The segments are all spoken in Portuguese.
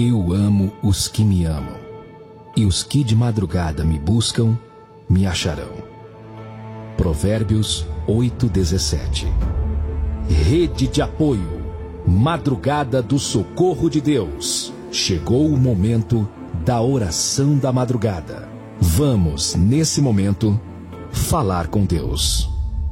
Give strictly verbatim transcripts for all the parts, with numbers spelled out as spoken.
Eu amo os que me amam, e os que de madrugada me buscam, me acharão. Provérbios oito, dezessete. Rede de apoio, madrugada do socorro de Deus. Chegou o momento da oração da madrugada. Vamos, nesse momento, falar com Deus.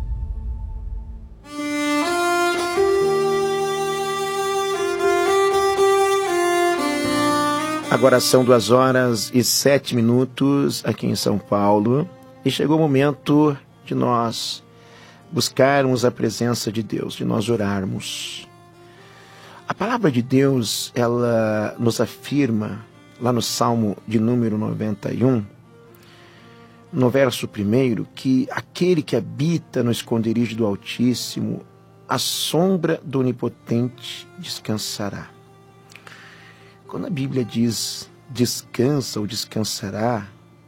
Agora são duas horas e sete minutos aqui em São Paulo e chegou o momento de nós buscarmos a presença de Deus, de nós orarmos. A palavra de Deus, ela nos afirma lá no Salmo de número noventa e um, no verso primeiro, que aquele que habita no esconderijo do Altíssimo, à sombra do Onipotente descansará. Quando a Bíblia diz descansa ou descansará,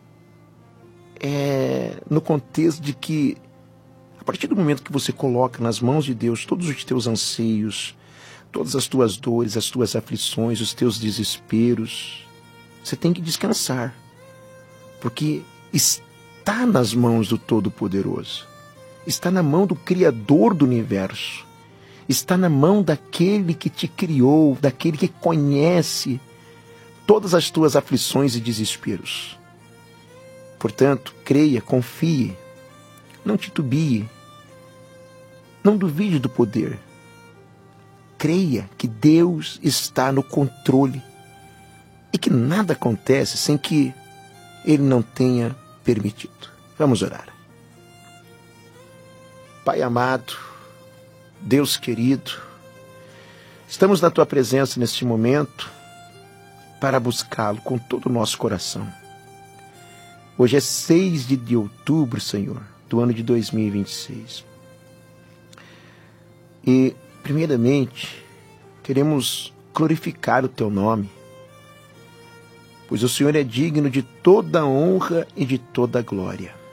é no contexto de que, a partir do momento que você coloca nas mãos de Deus todos os teus anseios, todas as tuas dores, as tuas aflições, os teus desesperos, você tem que descansar, porque está nas mãos do Todo-Poderoso, está na mão do Criador do Universo, está na mão daquele que te criou, daquele que conhece todas as tuas aflições e desesperos. Portanto, creia, confie, não titubie, não duvide do poder. Creia que Deus está no controle e que nada acontece sem que Ele não tenha permitido. Vamos orar. Pai amado, Deus querido, estamos na Tua presença neste momento para buscá-lo com todo o nosso coração. Hoje é seis de outubro, Senhor, do ano de dois mil e vinte e seis. E, primeiramente, queremos glorificar o Teu nome, pois o Senhor é digno de toda a honra e de toda a glória.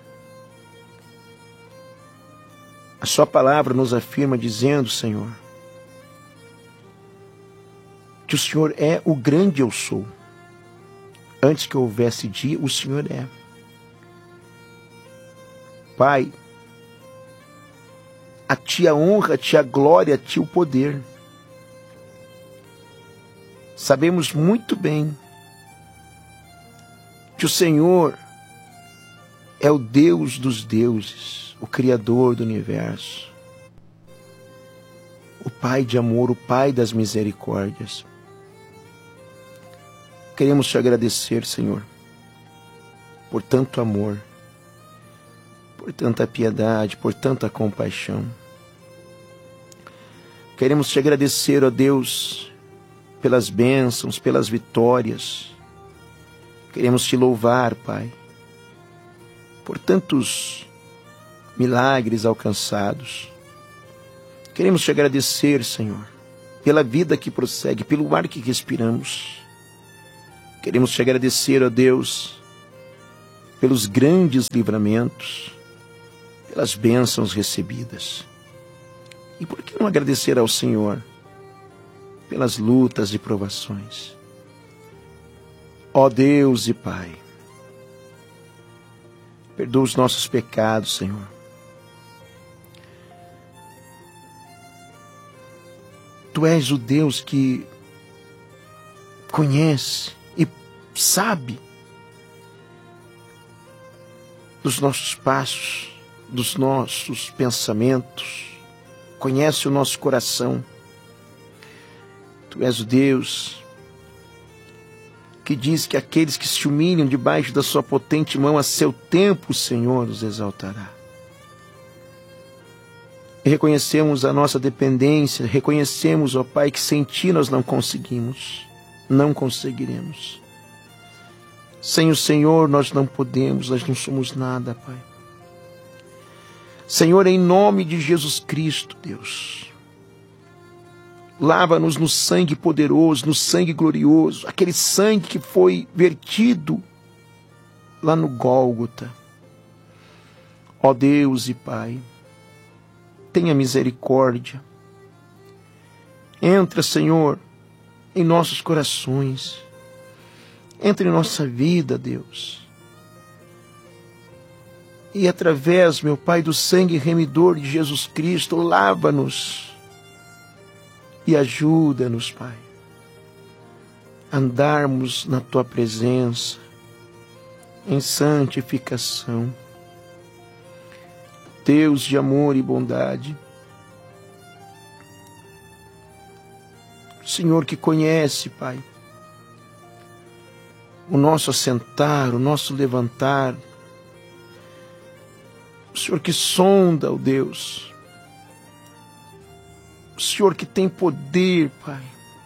A Sua palavra nos afirma dizendo, Senhor, que o Senhor é o grande eu sou. Antes que houvesse dia, o Senhor é. Pai, a Ti a honra, a Ti a glória, a Ti o poder. Sabemos muito bem que o Senhor é o Deus dos deuses, o Criador do Universo, o Pai de amor, o Pai das misericórdias. Queremos Te agradecer, Senhor, por tanto amor, por tanta piedade, por tanta compaixão. Queremos Te agradecer, ó Deus, pelas bênçãos, pelas vitórias. Queremos Te louvar, Pai, por tantos milagres alcançados. Queremos Te agradecer, Senhor, pela vida que prossegue, pelo ar que respiramos. Queremos Te agradecer, ó Deus, pelos grandes livramentos, pelas bênçãos recebidas. E por que não agradecer ao Senhor pelas lutas e provações? Ó Deus e Pai, perdoa os nossos pecados, Senhor. Tu és o Deus que conhece e sabe dos nossos passos, dos nossos pensamentos, conhece o nosso coração. Tu és o Deus que diz que aqueles que se humilham debaixo da Sua potente mão, a seu tempo o Senhor os exaltará. E reconhecemos a nossa dependência, reconhecemos, ó Pai, que sem Ti nós não conseguimos, não conseguiremos. Sem o Senhor nós não podemos, nós não somos nada, Pai. Senhor, em nome de Jesus Cristo, Deus, lava-nos no sangue poderoso, no sangue glorioso, aquele sangue que foi vertido lá no Gólgota. Ó Deus e Pai, tenha misericórdia. Entra, Senhor, em nossos corações. Entre em nossa vida, Deus. E através, meu Pai, do sangue remidor de Jesus Cristo, lava-nos e ajuda-nos, Pai, a andarmos na Tua presença, em santificação. Deus de amor e bondade, Senhor que conhece, Pai, o nosso assentar, o nosso levantar, o Senhor que sonda, ó Deus, o Senhor que tem poder, Pai,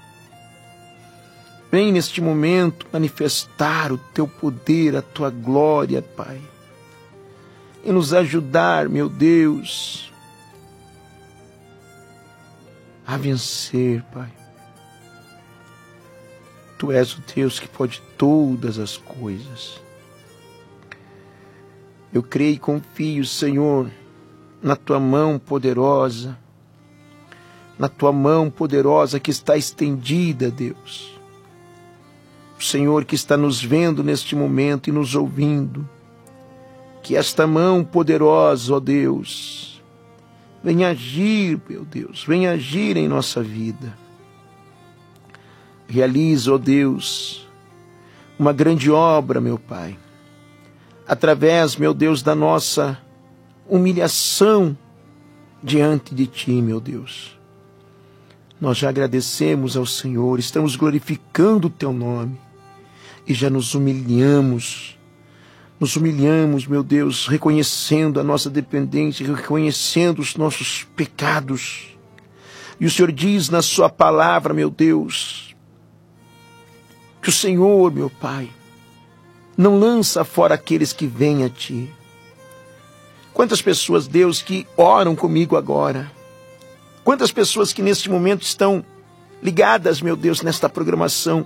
vem neste momento manifestar o Teu poder, a Tua glória, Pai, e nos ajudar, meu Deus, a vencer, Pai. Tu és o Deus que pode todas as coisas. Eu creio e confio, Senhor, na Tua mão poderosa, na Tua mão poderosa que está estendida, Deus. O Senhor que está nos vendo neste momento e nos ouvindo, que esta mão poderosa, ó Deus, venha agir, meu Deus, venha agir em nossa vida. Realiza, ó Deus, uma grande obra, meu Pai, através, meu Deus, da nossa humilhação diante de Ti, meu Deus. Nós já agradecemos ao Senhor, estamos glorificando o Teu nome e já nos humilhamos, nos humilhamos, meu Deus, reconhecendo a nossa dependência, reconhecendo os nossos pecados. E o Senhor diz na Sua palavra, meu Deus, que o Senhor, meu Pai, não lança fora aqueles que vêm a Ti. Quantas pessoas, Deus, que oram comigo agora, quantas pessoas que neste momento estão ligadas, meu Deus, nesta programação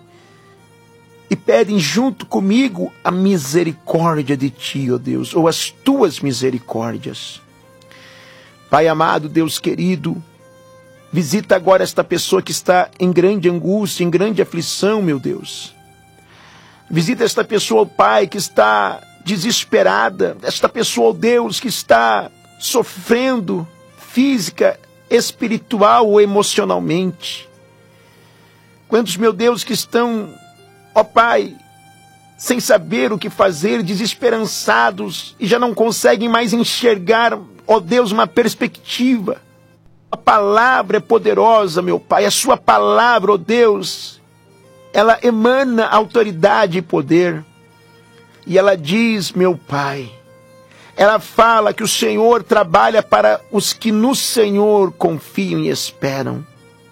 e pedem junto comigo a misericórdia de Ti, ó Deus, ou as Tuas misericórdias. Pai amado, Deus querido, visita agora esta pessoa que está em grande angústia, em grande aflição, meu Deus. Visita esta pessoa, ó Pai, que está desesperada. Esta pessoa, ó Deus, que está sofrendo física, espiritual ou emocionalmente. Quantos, meu Deus, que estão, ó Pai, sem saber o que fazer, desesperançados e já não conseguem mais enxergar, ó Deus, uma perspectiva. A palavra é poderosa, meu Pai. A Sua palavra, ó Deus, ela emana autoridade e poder. E ela diz, meu Pai, ela fala que o Senhor trabalha para os que no Senhor confiam e esperam.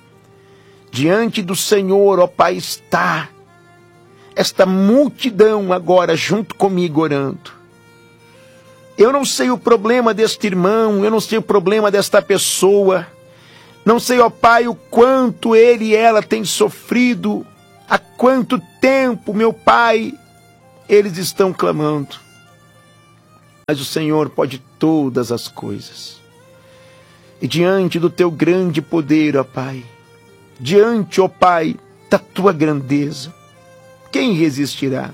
Diante do Senhor, ó Pai, está esta multidão agora junto comigo orando. Eu não sei o problema deste irmão, eu não sei o problema desta pessoa. Não sei, ó Pai, o quanto ele e ela têm sofrido, há quanto tempo, meu Pai, eles estão clamando. Mas o Senhor pode todas as coisas. E diante do Teu grande poder, ó Pai, diante, ó Pai, da Tua grandeza, quem resistirá?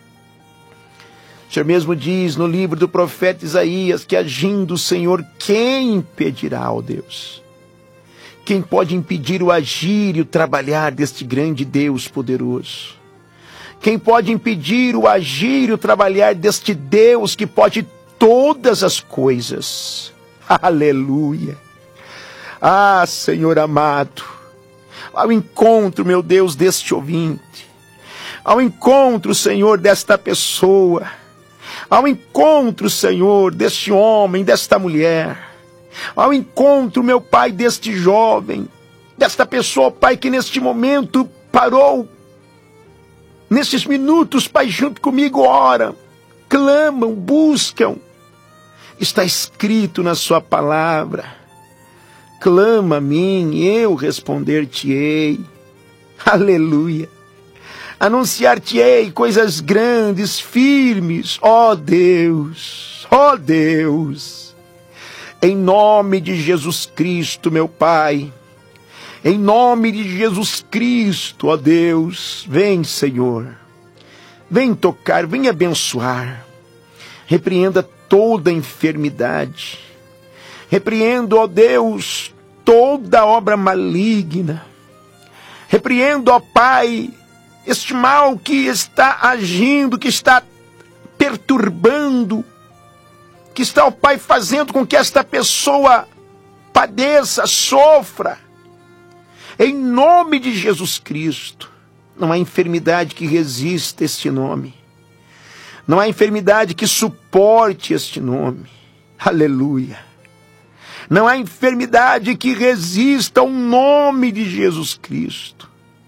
O Senhor mesmo diz no livro do profeta Isaías que agindo o Senhor, quem impedirá, ó Deus? Quem pode impedir o agir e o trabalhar deste grande Deus poderoso? Quem pode impedir o agir e o trabalhar deste Deus que pode todas as coisas? Aleluia! Ah, Senhor amado, ao encontro, meu Deus, deste ouvinte, ao encontro, Senhor, desta pessoa, ao encontro, Senhor, deste homem, desta mulher, ao encontro, meu Pai, deste jovem, desta pessoa, Pai, que neste momento parou, nesses minutos, Pai, junto comigo, ora, clamam, buscam. Está escrito na Sua palavra, clama a mim, eu responder-te-ei. Aleluia. Anunciar-te-ei coisas grandes, firmes, ó Deus, ó Deus. Em nome de Jesus Cristo, meu Pai, Em nome de Jesus Cristo, ó Deus, vem, Senhor. Vem tocar, vem abençoar. Repreenda toda enfermidade. Repreendo, ó Deus, toda obra maligna. Repreendo, ó Pai, este mal que está agindo, que está perturbando, que está, ó Pai, fazendo com que esta pessoa padeça, sofra. Em nome de Jesus Cristo, não há enfermidade que resista a este nome. Não há enfermidade que suporte este nome. Aleluia. Não há enfermidade que resista ao nome de Jesus Cristo.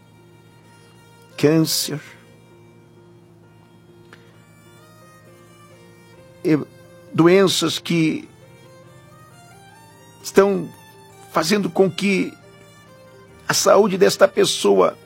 Câncer, doenças que estão fazendo com que a saúde desta pessoa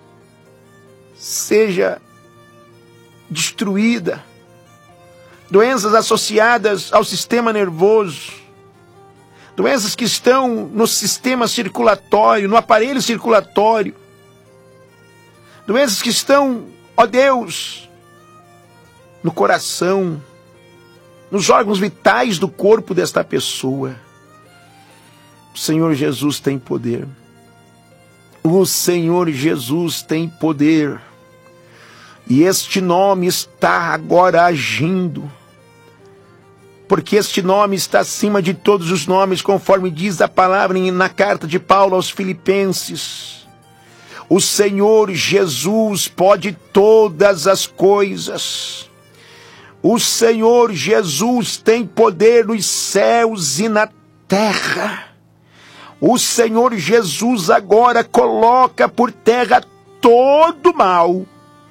seja destruída, doenças associadas ao sistema nervoso, doenças que estão no sistema circulatório, no aparelho circulatório, doenças que estão, ó Deus, no coração, nos órgãos vitais do corpo desta pessoa. O Senhor Jesus tem poder. O Senhor Jesus tem poder. E este nome está agora agindo. Porque este nome está acima de todos os nomes, conforme diz a palavra na carta de Paulo aos Filipenses. O Senhor Jesus pode todas as coisas. O Senhor Jesus tem poder nos céus e na terra. O Senhor Jesus agora coloca por terra todo mal.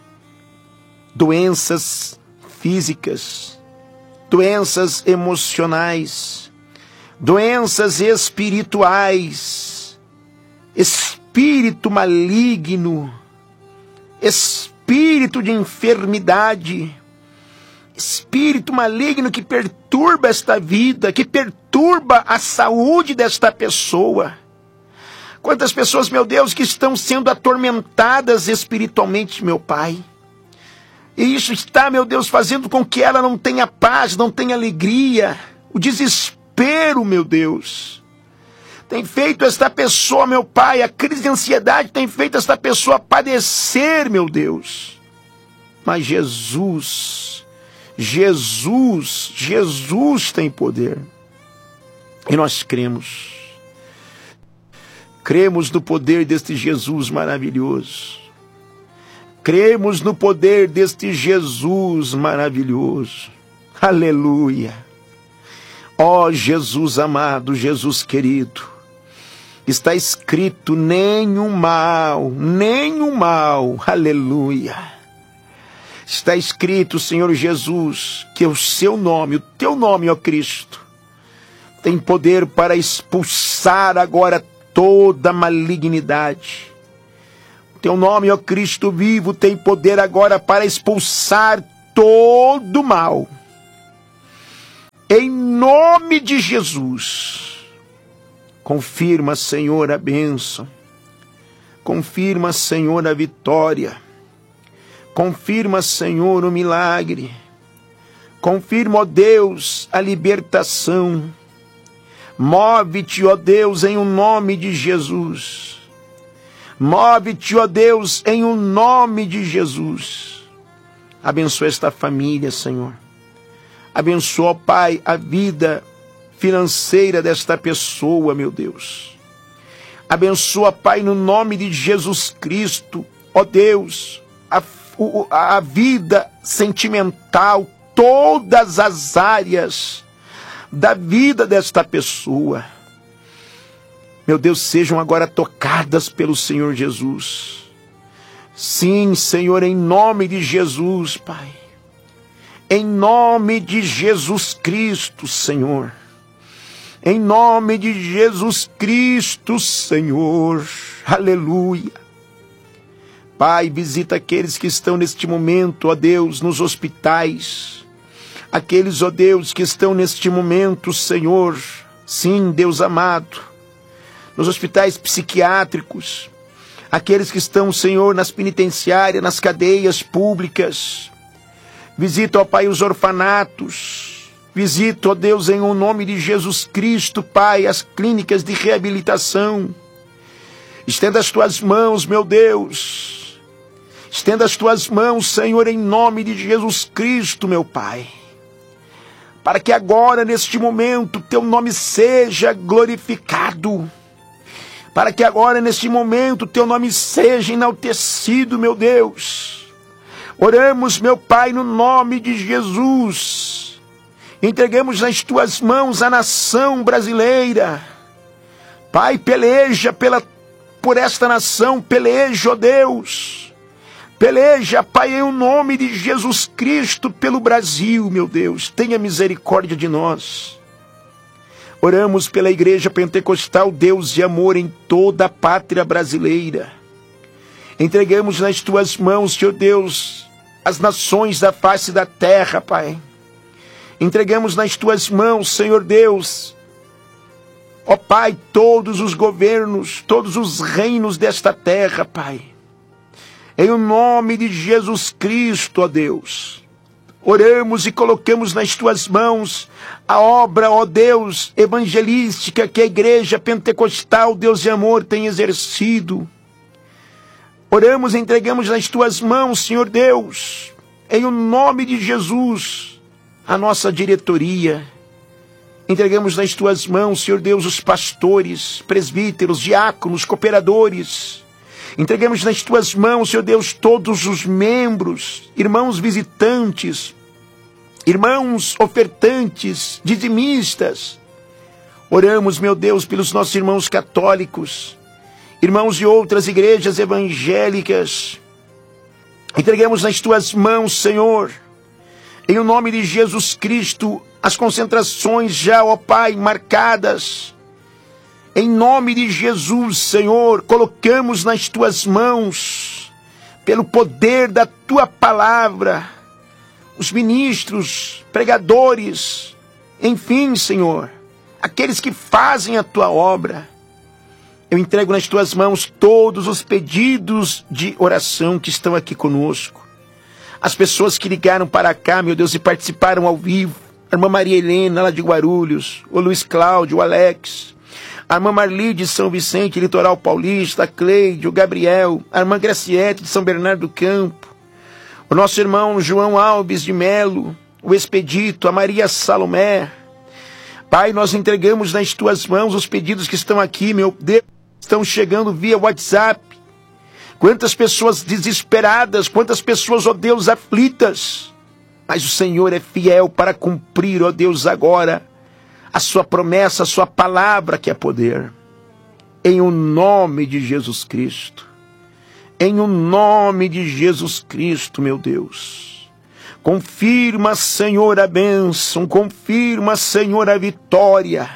Doenças físicas, doenças emocionais, doenças espirituais, espírito maligno, espírito de enfermidade, espírito maligno que perturba esta vida, que perturba a saúde desta pessoa. Quantas pessoas, meu Deus, que estão sendo atormentadas espiritualmente, meu Pai. E isso está, meu Deus, fazendo com que ela não tenha paz, não tenha alegria. O desespero, meu Deus, tem feito esta pessoa, meu Pai, a crise de ansiedade tem feito esta pessoa padecer, meu Deus. Mas Jesus, Jesus, Jesus tem poder. E nós cremos. Cremos no poder deste Jesus maravilhoso. Cremos no poder deste Jesus maravilhoso. Aleluia. Ó Jesus amado, Jesus querido, está escrito: nenhum mal, nenhum mal. Aleluia. Está escrito, Senhor Jesus, que o seu nome, o teu nome, ó Cristo, tem poder para expulsar agora toda malignidade. Teu nome, ó Cristo vivo, tem poder agora para expulsar todo mal. Em nome de Jesus, confirma, Senhor, a bênção. Confirma, Senhor, a vitória. Confirma, Senhor, o milagre. Confirma, ó Deus, a libertação. Move-te, ó Deus, em o nome de Jesus. Move-te, ó Deus, em o nome de Jesus. Abençoa esta família, Senhor. Abençoa, ó Pai, a vida financeira desta pessoa, meu Deus. Abençoa, Pai, no nome de Jesus Cristo, ó Deus, a, a vida sentimental, todas as áreas da vida desta pessoa. Meu Deus, sejam agora tocadas pelo Senhor Jesus. Sim, Senhor, em nome de Jesus, Pai. Em nome de Jesus Cristo, Senhor. Em nome de Jesus Cristo, Senhor. Aleluia. Pai, visita aqueles que estão neste momento, ó Deus, nos hospitais. Aqueles, ó Deus, que estão neste momento, Senhor. Sim, Deus amado, nos hospitais psiquiátricos, aqueles que estão, Senhor, nas penitenciárias, nas cadeias públicas. Visita, ó Pai, os orfanatos. Visita, ó Deus, em o nome de Jesus Cristo, Pai, as clínicas de reabilitação. Estenda as tuas mãos, meu Deus. Estenda as tuas mãos, Senhor, em nome de Jesus Cristo, meu Pai. Para que agora, neste momento, teu nome seja glorificado. Para que agora, neste momento, teu nome seja enaltecido, meu Deus. Oramos, meu Pai, no nome de Jesus. Entregamos nas tuas mãos a nação brasileira. Pai, peleja pela, por esta nação, peleja, ó Deus. Peleja, Pai, em nome de Jesus Cristo pelo Brasil, meu Deus. Tenha misericórdia de nós. Oramos pela Igreja Pentecostal, Deus de amor em toda a pátria brasileira. Entregamos nas tuas mãos, Senhor Deus, as nações da face da terra, Pai. Entregamos nas tuas mãos, Senhor Deus, ó Pai, todos os governos, todos os reinos desta terra, Pai. Em o nome de Jesus Cristo, ó Deus, oramos e colocamos nas tuas mãos a obra, ó Deus, evangelística que a Igreja Pentecostal, Deus de amor, tem exercido. Oramos e entregamos nas tuas mãos, Senhor Deus, em o nome de Jesus, a nossa diretoria. Entregamos nas tuas mãos, Senhor Deus, os pastores, presbíteros, diáconos, cooperadores. Entregamos nas tuas mãos, Senhor Deus, todos os membros, irmãos visitantes, irmãos ofertantes, dizimistas. Oramos, meu Deus, pelos nossos irmãos católicos, irmãos de outras igrejas evangélicas. Entregamos nas tuas mãos, Senhor, em o nome de Jesus Cristo, as concentrações já, ó Pai, marcadas. Em nome de Jesus, Senhor, colocamos nas tuas mãos, pelo poder da tua palavra, os ministros, pregadores, enfim, Senhor, aqueles que fazem a tua obra. Eu entrego nas tuas mãos todos os pedidos de oração que estão aqui conosco. As pessoas que ligaram para cá, meu Deus, e participaram ao vivo. A irmã Maria Helena, lá de Guarulhos, o Luiz Cláudio, o Alex, a irmã Marli de São Vicente, Litoral Paulista, a Cleide, o Gabriel, a irmã Graciete de São Bernardo do Campo, o nosso irmão João Alves de Melo, o Expedito, a Maria Salomé. Pai, nós entregamos nas tuas mãos os pedidos que estão aqui, meu Deus, estão chegando via WhatsApp. Quantas pessoas desesperadas, quantas pessoas, ó Deus, aflitas. Mas o Senhor é fiel para cumprir, ó Deus, agora a sua promessa, a sua palavra que é poder. Em o nome de Jesus Cristo. Em o nome de Jesus Cristo, meu Deus. Confirma, Senhor, a bênção. Confirma, Senhor, a vitória.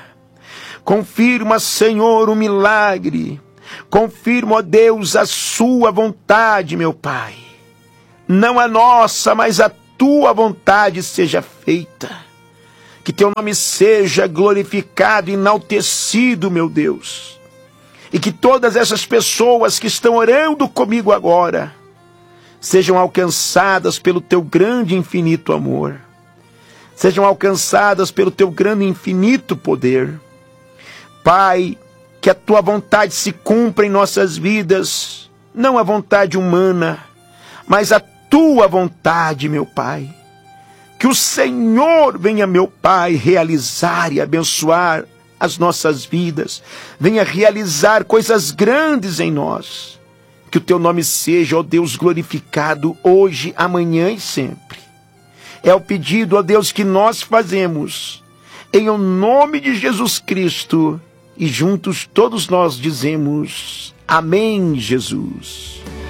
Confirma, Senhor, o milagre. Confirma, ó Deus, a sua vontade, meu Pai. Não a nossa, mas a tua vontade seja feita. Que teu nome seja glorificado, enaltecido, meu Deus. E que todas essas pessoas que estão orando comigo agora sejam alcançadas pelo teu grande e infinito amor. Sejam alcançadas pelo teu grande e infinito poder. Pai, que a tua vontade se cumpra em nossas vidas, não a vontade humana, mas a tua vontade, meu Pai. Que o Senhor venha, meu Pai, realizar e abençoar as nossas vidas. Venha realizar coisas grandes em nós. Que o teu nome seja, ó Deus, glorificado hoje, amanhã e sempre. É o pedido, ó Deus, que nós fazemos em o nome de Jesus Cristo. E juntos todos nós dizemos: Amém, Jesus.